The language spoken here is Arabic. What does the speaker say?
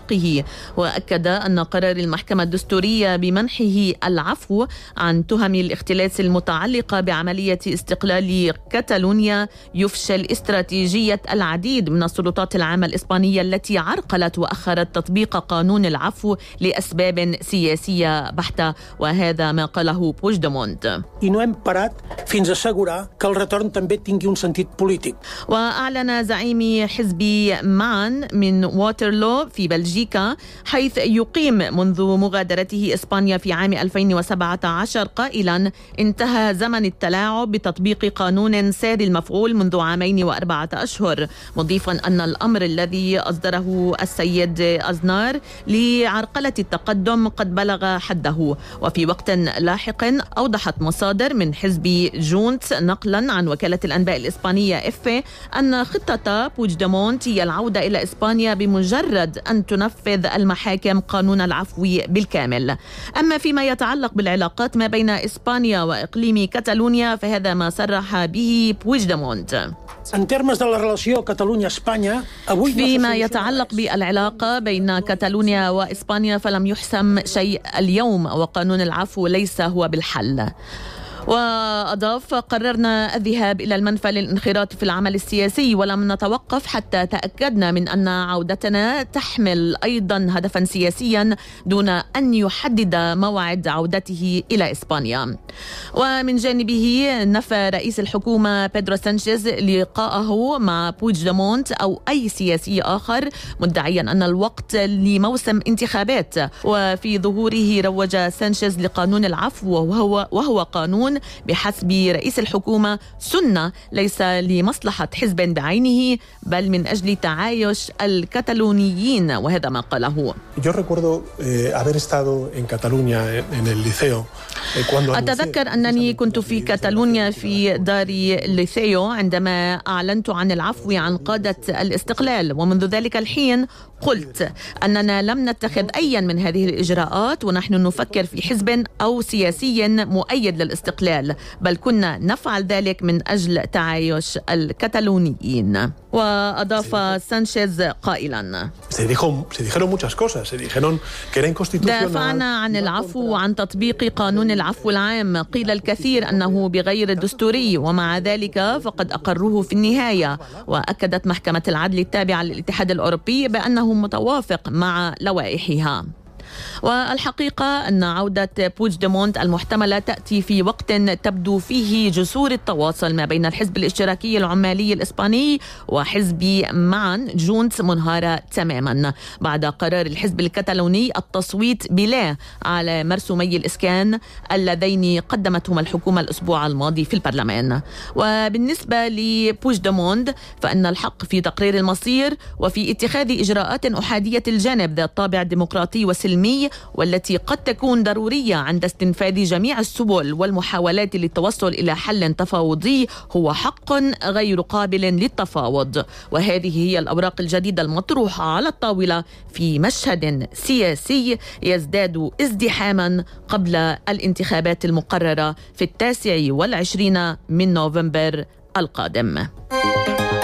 حقه. وأكد أن قرار المحكمة الدستورية بمنحه العفو عن تهم الاختلاس المتعلقة بعملية استقلال كتالونيا يفشل استراتيجية العديد من السلطات العامة الإسبانية التي عرقلت وأخرت تطبيق قانون العفو لأسباب سياسية بحتة. وهذا ما قاله بوجدمونت. وأعلن زعيم حزب معا من واترلو في بلجيكا حيث يقيم منذ مغادرته إسبانيا في عام 2017 قائلا: انتهى زمن التلاعب بتطبيق قانون ساري المفعول منذ 2 و4 أشهر، مضيفا أن الأمر الذي أصدره السيد أزنار لعرقلة التقدم قد بلغ حده. وفي وقت لاحق أوضحت مصادر من حزب جونت نقلا عن وكالة الأنباء الإسبانية إف أن خطة بوجدمونت هي العودة إلى إسبانيا بمجرد أن تنفذ المحاكم قانون العفو بالكامل. أما فيما يتعلق بالعلاقات ما بين إسبانيا وإقليم كتالونيا فهذا ما صرح به بوجدمونت. فيما يتعلق بالعلاقة بين كتالونيا وإسبانيا فلم يحسم شيء اليوم، وقانون العفو ليس هو بالحل. وأضاف: قررنا الذهاب إلى المنفى للانخراط في العمل السياسي ولم نتوقف حتى تأكدنا من أن عودتنا تحمل أيضا هدفا سياسيا دون أن يحدد موعد عودته إلى إسبانيا. ومن جانبه نفى رئيس الحكومة بيدرو سانشيز لقاءه مع بوجدمونت أو أي سياسي آخر، مدعيا أن الوقت لموسم انتخابات. وفي ظهوره روج سانشيز لقانون العفو وهو قانون بحسب رئيس الحكومة سنة ليس لمصلحة حزب بعينه بل من أجل تعايش الكتالونيين، وهذا ما قاله. أتذكر أنني كنت في كتالونيا في دار الليثيو عندما أعلنت عن العفو عن قادة الاستقلال، ومنذ ذلك الحين قلت أننا لم نتخذ أي من هذه الإجراءات ونحن نفكر في حزب أو سياسي مؤيد للاستقلال، بل كنا نفعل ذلك من أجل تعايش الكتالونيين. وأضاف سانشيز قائلا: دافعنا عن العفو وعن تطبيق قانون العفو العام، قيل الكثير أنه بغير دستوري ومع ذلك فقد أقروه في النهاية. وأكدت محكمة العدل التابعة للاتحاد الأوروبي بأنه متوافق مع لوائحها. والحقيقة أن عودة بوجدمونت المحتملة تأتي في وقت تبدو فيه جسور التواصل ما بين الحزب الاشتراكي العمالي الإسباني وحزب معا جونت منهارة تماما بعد قرار الحزب الكتالوني التصويت بلا على مرسومي الإسكان اللذين قدمتهما الحكومة الأسبوع الماضي في البرلمان. وبالنسبة لبوجدمونت فإن الحق في تقرير المصير وفي اتخاذ إجراءات أحادية الجانب ذات طابع ديمقراطي وسلمي والتي قد تكون ضرورية عند استنفاذ جميع السبل والمحاولات للتوصل إلى حل تفاوضي هو حق غير قابل للتفاوض. وهذه هي الأوراق الجديدة المطروحة على الطاولة في مشهد سياسي يزداد ازدحاما قبل الانتخابات المقررة في 29 من نوفمبر القادم.